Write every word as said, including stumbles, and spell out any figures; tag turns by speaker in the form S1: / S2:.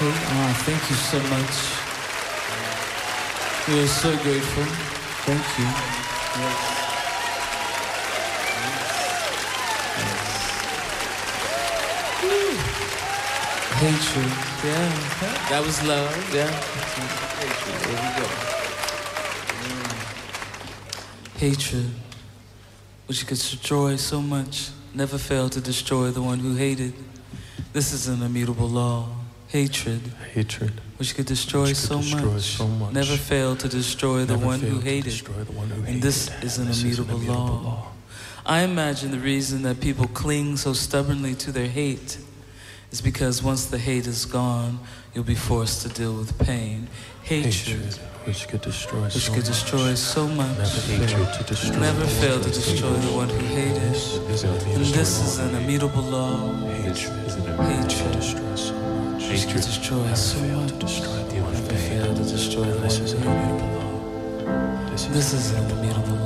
S1: Okay. Ah, thank you so much. We are so grateful. Thank you. Yes. Yes. Hatred. Yeah. That was love. Yeah. Hatred. There we go. Mm. Hatred, which could destroy so much, never failed to destroy the one who hated. This is an immutable law. Hatred,
S2: hatred,
S1: which could destroy,
S2: which could
S1: so,
S2: destroy
S1: much,
S2: so much,
S1: never failed to destroy the one who hated.
S2: One who
S1: and
S2: hated.
S1: this is an,
S2: this
S1: immutable,
S2: is an immutable
S1: law.
S2: law.
S1: I imagine the reason that people cling so stubbornly to their hate is because once the hate is gone, you'll be forced to deal with pain. Hatred,
S2: hatred which could destroy,
S1: which
S2: so,
S1: could
S2: much,
S1: destroy so much,
S2: never failed to destroy,
S1: never failed to
S2: the
S1: destroy the one who hated.
S2: This is an
S1: and this is an immutable law.
S2: Hatred,
S1: hatred,
S2: destroy so much,
S1: which could destroy so much,
S2: to destroy the one
S1: never failed to destroy the one
S2: This is
S1: who
S2: an
S1: hated.
S2: immutable law.
S1: This is an immutable law.